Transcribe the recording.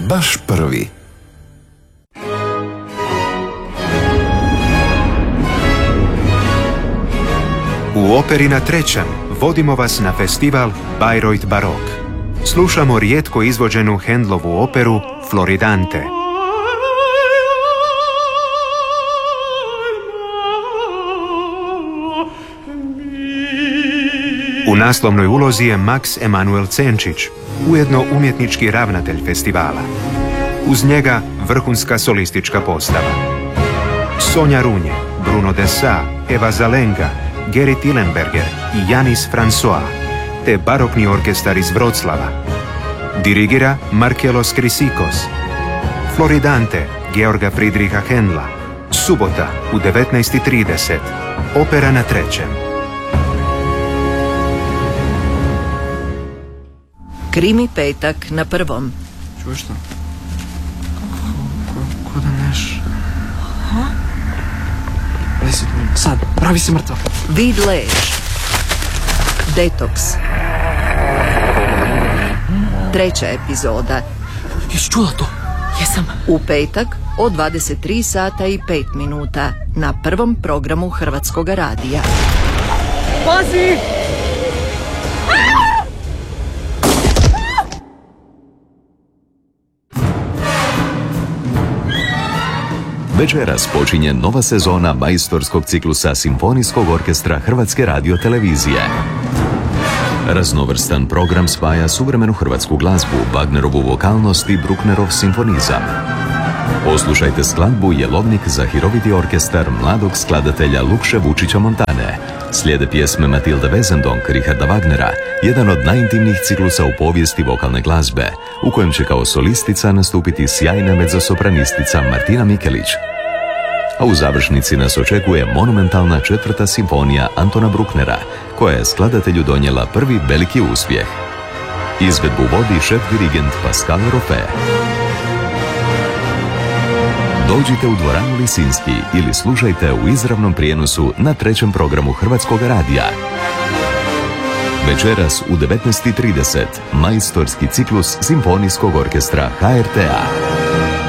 baš prvi. U operi na Trećem vodimo vas na festival Bayreuth Barok. Slušamo rijetko izvođenu Handlovu operu Floridante. U naslovnoj ulozi je Max Emanuel Cenčić, ujedno umjetnički ravnatelj festivala. Uz njega vrhunska solistička postava. Sonja Runje, Bruno Dessau, Eva Zalenga, Geri Tillenberger i Janis François, te barokni orkestar iz Vroclava. Dirigira Markelos Krisikos. Floridante Georga Friedricha Händla. Subota u 19:30. Opera na Trećem. Krimi petak na Prvom. Čuješ to? Ko da neš? Ha? Sad, pravi si mrtav. Vid lež. Detoks. 3. epizoda. Jesi čula to? Jesam. U petak od 23 sata i 5 minuta na Prvom programu Hrvatskog radija. Pazi! Večeras počinje nova sezona majstorskog ciklusa Simfonijskog orkestra Hrvatske radiotelevizije. Raznovrstan program spaja suvremenu hrvatsku glazbu, Wagnerovu vokalnost i Brucknerov simfonizam. Poslušajte skladbu Jelovnik za hiroviti orkestar mladog skladatelja Lukše Vučića Montane. Slijede pjesme Matilde Wesendonck, Richarda Wagnera, jedan od najintimnijih ciklusa u povijesti vokalne glazbe, u kojem će kao solistica nastupiti sjajna mezzosopranistica Martina Mikelić. A u završnici nas očekuje monumentalna 4. simfonija Antona Brucknera, koja je skladatelju donijela prvi veliki uspjeh. Izvedbu vodi šef dirigent Pascal Rofe. Dođite u dvoranu Lisinski ili slušajte u izravnom prijenosu na 3. programu Hrvatskog radija. Večeras u 19:30 majstorski ciklus Simfonijskog orkestra HRT-a.